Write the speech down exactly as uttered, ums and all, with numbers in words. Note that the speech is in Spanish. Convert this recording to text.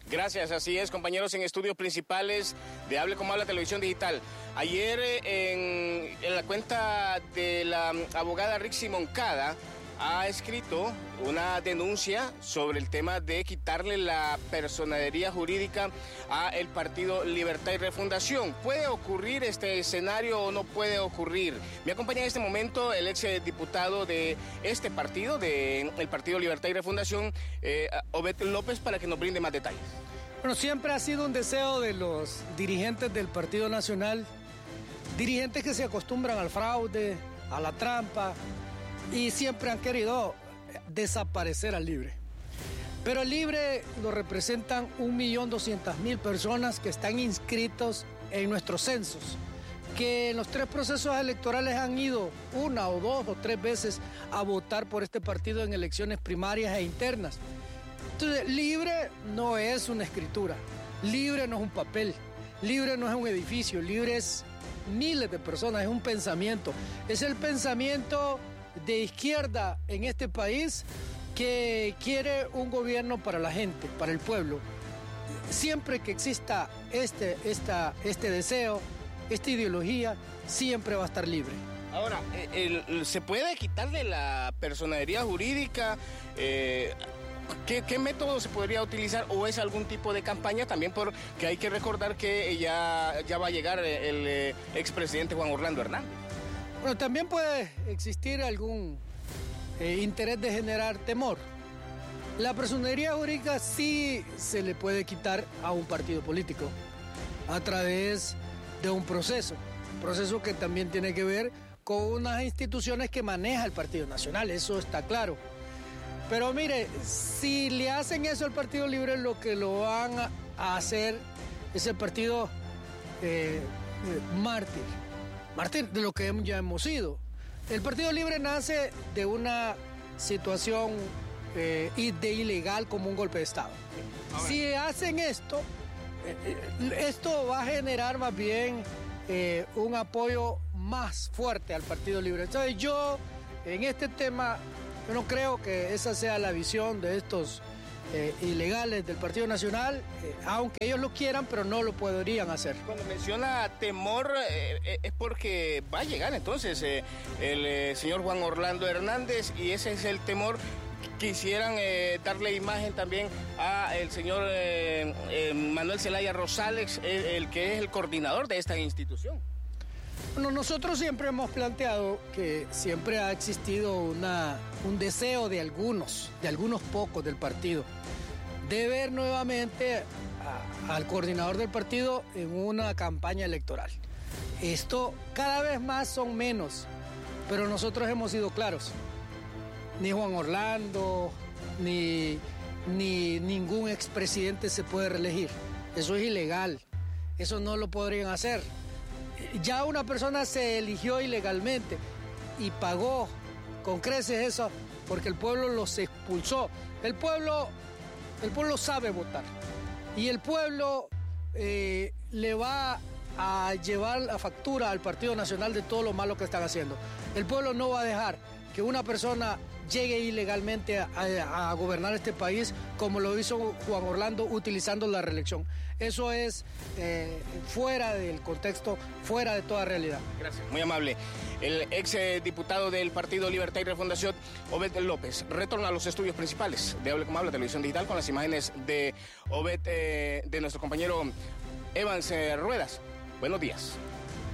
Gracias, así es, compañeros en estudios principales de Hable Como Habla Televisión Digital. Ayer en, en la cuenta de la abogada Rixi Moncada ha escrito una denuncia sobre el tema de quitarle la personería jurídica a el Partido Libertad y Refundación. ¿Puede ocurrir este escenario o no puede ocurrir? Me acompaña en este momento el ex diputado de este partido, del Partido Libertad y Refundación, eh, Obed López, para que nos brinde más detalles. Bueno, siempre ha sido un deseo de los dirigentes del Partido Nacional, dirigentes que se acostumbran al fraude, a la trampa, y siempre han querido desaparecer al Libre. Pero el Libre lo representan un millón doscientas mil personas que están inscritos en nuestros censos, que en los tres procesos electorales han ido una o dos o tres veces a votar por este partido en elecciones primarias e internas. Entonces, Libre no es una escritura, Libre no es un papel, Libre no es un edificio, Libre es miles de personas, es un pensamiento, es el pensamiento de izquierda en este país que quiere un gobierno para la gente, para el pueblo. Siempre que exista este, esta, este deseo, esta ideología, siempre va a estar Libre. Ahora, el, el, ¿se puede quitarle la personería jurídica? Eh, ¿qué, ¿Qué método se podría utilizar? ¿O es algún tipo de campaña? También porque hay que recordar que ya, ya va a llegar el, el expresidente Juan Orlando Hernández. Bueno, también puede existir algún eh, interés de generar temor. La personería jurídica sí se le puede quitar a un partido político a través de un proceso, proceso que también tiene que ver con unas instituciones que maneja el Partido Nacional, eso está claro. Pero mire, si le hacen eso al Partido Libre, lo que lo van a hacer es el partido eh, eh, mártir. Mártir de lo que ya hemos sido. El Partido Libre nace de una situación eh, de ilegal como un golpe de Estado. Si hacen esto, eh, esto va a generar más bien eh, un apoyo más fuerte al Partido Libre. Entonces yo, en este tema, yo no creo que esa sea la visión de estos Eh, ilegales del Partido Nacional, eh, aunque ellos lo quieran, pero no lo podrían hacer. Cuando menciona temor, eh, eh, es porque va a llegar entonces eh, el eh, señor Juan Orlando Hernández, y ese es el temor. Quisieran eh, darle imagen también a el señor eh, eh, Manuel Zelaya Rosales, el, el que es el coordinador de esta institución. Bueno, nosotros siempre hemos planteado que siempre ha existido una, un deseo de algunos, de algunos pocos del partido, de ver nuevamente a, al coordinador del partido en una campaña electoral. Esto cada vez más son menos, pero nosotros hemos sido claros. Ni Juan Orlando, ni, ni ningún expresidente se puede reelegir. Eso es ilegal, eso no lo podrían hacer. Ya una persona se eligió ilegalmente y pagó con creces eso porque el pueblo los expulsó. El pueblo, el pueblo sabe votar y el pueblo eh, le va a llevar la factura al Partido Nacional de todo lo malo que están haciendo. El pueblo no va a dejar que una persona llegue ilegalmente a, a, a gobernar este país como lo hizo Juan Orlando utilizando la reelección. Eso es eh, fuera del contexto, fuera de toda realidad. Gracias, muy amable. El ex eh, diputado del Partido Libertad y Refundación, Obed López, retorna a los estudios principales de Hable Como Habla Televisión Digital con las imágenes de Obed, eh, de nuestro compañero Evans eh, Ruedas. Buenos días.